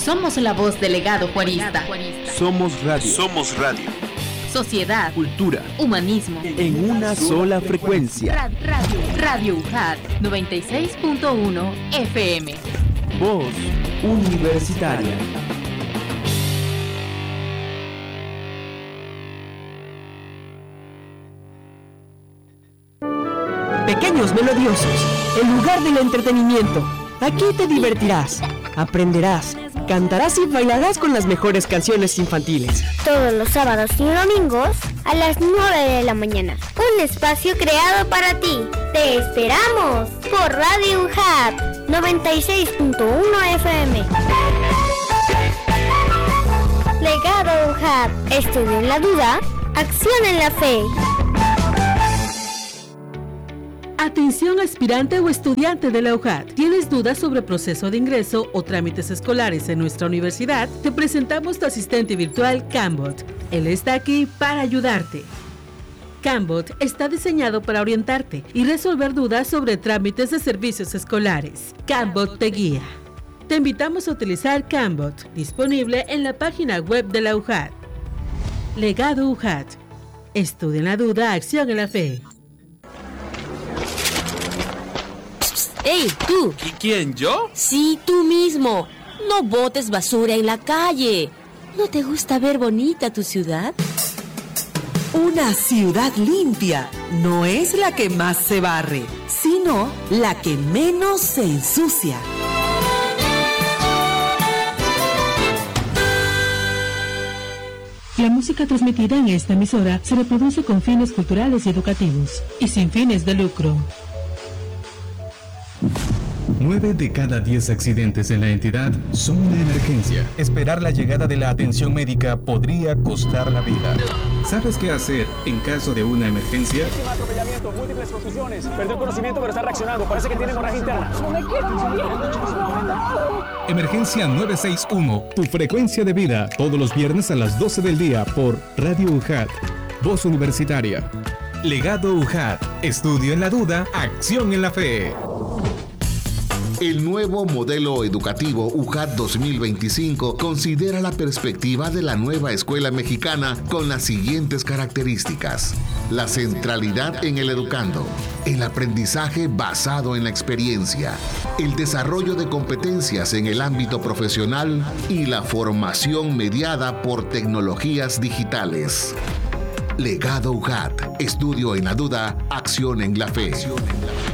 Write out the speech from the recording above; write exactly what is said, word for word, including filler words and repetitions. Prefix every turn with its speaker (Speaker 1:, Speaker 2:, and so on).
Speaker 1: Somos la voz del legado juarista.
Speaker 2: Somos radio. Somos radio.
Speaker 1: Sociedad,
Speaker 2: cultura,
Speaker 1: humanismo.
Speaker 2: En una sola frecuencia.
Speaker 1: Ra- Radio, Radio U J A T noventa y seis punto uno F M.
Speaker 2: Voz universitaria.
Speaker 3: Pequeños Melodiosos, el lugar del entretenimiento. Aquí te divertirás, aprenderás, cantarás y bailarás con las mejores canciones infantiles.
Speaker 4: Todos los sábados y domingos a las nueve de la mañana. Un espacio creado para ti. ¡Te esperamos! Por Radio U J A T noventa y seis punto uno F M. Legado U J A T. Estudio en la duda, acción en la fe.
Speaker 5: Atención aspirante o estudiante de la U J A T. ¿Tienes dudas sobre proceso de ingreso o trámites escolares en nuestra universidad? Te presentamos tu asistente virtual Cambot. Él está aquí para ayudarte. Cambot está diseñado para orientarte y resolver dudas sobre trámites de servicios escolares. Cambot te guía. Te invitamos a utilizar Cambot, disponible en la página web de la U J A T. Legado U J A T. Estudia en la duda, acción en la fe.
Speaker 6: ¡Ey, tú!
Speaker 2: ¿Quién, yo?
Speaker 6: Sí, tú mismo. No botes basura en la calle. ¿No te gusta ver bonita tu ciudad?
Speaker 7: Una ciudad limpia no es la que más se barre, sino la que menos se ensucia.
Speaker 5: La música transmitida en esta emisora se reproduce con fines culturales y educativos y sin fines de lucro.
Speaker 8: Nueve de cada diez accidentes en la entidad son una emergencia. Esperar la llegada de la atención médica podría costar la vida. ¿Sabes qué hacer en caso de una emergencia?
Speaker 9: Atropellamiento, múltiples contusiones. Perdió conocimiento pero está reaccionando. Parece que tiene hemorragia interna.
Speaker 8: Emergencia nueve seis uno, tu frecuencia de vida. Todos los viernes a las doce del día por Radio U J A T. Voz Universitaria. Legado U J A T. Estudio en la duda, acción en la fe.
Speaker 10: El nuevo modelo educativo U J A T dos mil veinticinco considera la perspectiva de la nueva escuela mexicana con las siguientes características: la centralidad en el educando, el aprendizaje basado en la experiencia, el desarrollo de competencias en el ámbito profesional y la formación mediada por tecnologías digitales. Legado U J A T. Estudio en la duda, acción en la fe.